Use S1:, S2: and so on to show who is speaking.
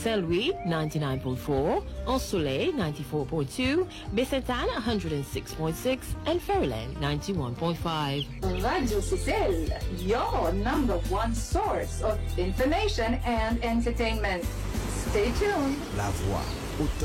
S1: Saint-Louis 99.4, Soleil 94.2, Bessentan 106.6, and Fairyland 91.5.
S2: Radio Cicel, your number one source of information and entertainment. Stay tuned.
S3: La voix